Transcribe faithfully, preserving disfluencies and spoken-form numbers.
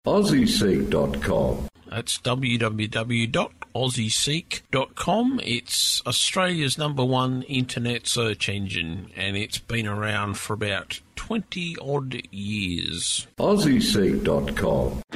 aussie seek dot com. That's w w w dot aussie seek dot com. It's Australia's number one internet search engine, and it's been around for about twenty odd years. aussie seek dot com.